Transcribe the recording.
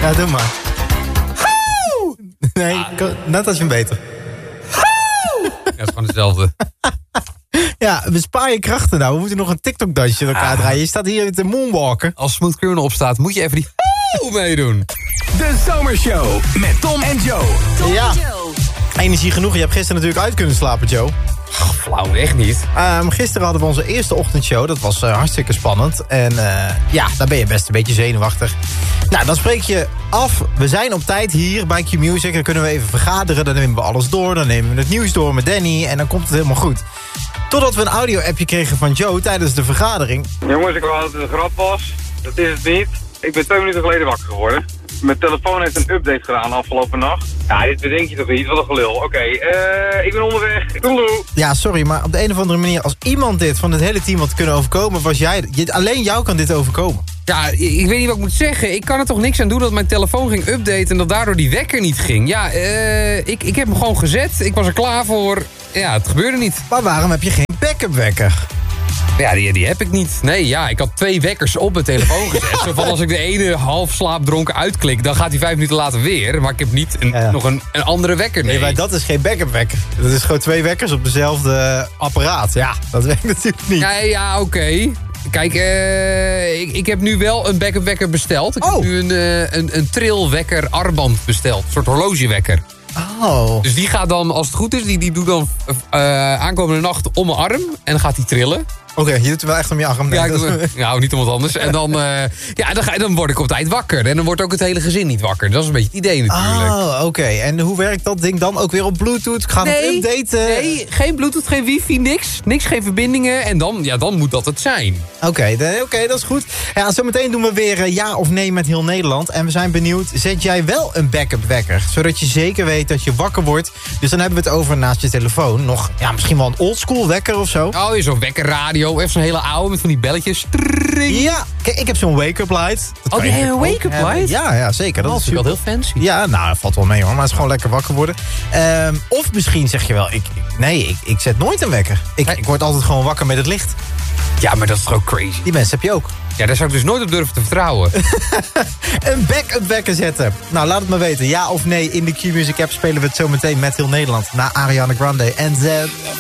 Ja, doe maar. Nee, net als je hem beter. Ja, het is gewoon hetzelfde. Ja, bespaar je krachten nou. We moeten nog een TikTok-dansje in elkaar draaien. Je staat hier te moonwalken. Als Smooth Criminal opstaat, moet je even die meedoen. De Zomershow met Tom en Joe. Ja, energie genoeg. Je hebt gisteren natuurlijk uit kunnen slapen, Joe. Flauw, echt niet. Gisteren hadden we onze eerste ochtendshow. Dat was hartstikke spannend. En daar ben je best een beetje zenuwachtig. Nou, dan spreek je af. We zijn op tijd hier bij Q-Music. Dan kunnen we even vergaderen. Dan nemen we alles door. Dan nemen we het nieuws door met Danny. En dan komt het helemaal goed. Totdat we een audio-appje kregen van Joe tijdens de vergadering. Jongens, ik wou dat het een grap was. Dat is het niet. Ik ben 2 minuten geleden wakker geworden. Mijn telefoon heeft een update gedaan afgelopen nacht. Ja, dit bedenk je toch niet? Wat een gelul. Oké, ik ben onderweg. Doei. Ja, sorry, maar op de een of andere manier... als iemand dit van het hele team had kunnen overkomen... was jij. Alleen jou kan dit overkomen. Ja, ik weet niet wat ik moet zeggen. Ik kan er toch niks aan doen dat mijn telefoon ging updaten... en dat daardoor die wekker niet ging. Ja, ik heb hem gewoon gezet. Ik was er klaar voor. Ja, het gebeurde niet. Maar waarom heb je geen backup wekker? Ja, die heb ik niet. Nee, ja, ik had 2 wekkers op mijn telefoon gezet. Zo van als ik de ene half slaapdronken uitklik... dan gaat hij 5 minuten later weer. Maar ik heb niet nog een andere wekker. Nee, maar dat is geen backup wekker. Dat is gewoon 2 wekkers op dezelfde apparaat. Ja, dat werkt natuurlijk niet. Ja, oké. Kijk, ik heb nu wel een backup wekker besteld. Ik heb nu een trilwekker armband besteld. Een soort horlogewekker. Oh. Dus die gaat dan, als het goed is, die doet dan aankomende nacht om mijn arm. En dan gaat die trillen. Oké, je doet het wel echt om je arm. Ja, niet om wat anders. En dan, dan word ik op tijd wakker. En dan wordt ook het hele gezin niet wakker. Dat is een beetje het idee natuurlijk. Oh, oké. En hoe werkt dat ding dan? Ook weer op Bluetooth? Gaan het updaten? Nee, geen Bluetooth, geen wifi, niks. Niks, geen verbindingen. En dan moet dat het zijn. Oké, dat is goed. Ja, zometeen doen we weer ja of nee met heel Nederland. En we zijn benieuwd, zet jij wel een backup wekker? Zodat je zeker weet dat je wakker wordt. Dus dan hebben we het over naast je telefoon nog... ja, misschien wel een oldschool wekker of zo. Oh, zo'n wekkerradio. Even zo'n hele oude met van die belletjes. Ja, kijk, ik heb zo'n wake-up light. Oh, nee, een wake-up light? Ja, zeker. Dat is natuurlijk wel heel fancy. Ja, nou, dat valt wel mee hoor. Maar het is gewoon lekker wakker worden. Of misschien zeg je wel, ik zet nooit een wekker. Ik word altijd gewoon wakker met het licht. Ja, maar dat is toch ook crazy? Die mensen heb je ook. Ja, daar zou ik dus nooit op durven te vertrouwen. Een backup wekker zetten. Nou, laat het maar weten. Ja of nee, in de Q-Music app spelen we het zo meteen met heel Nederland. Na Ariana Grande en Zed.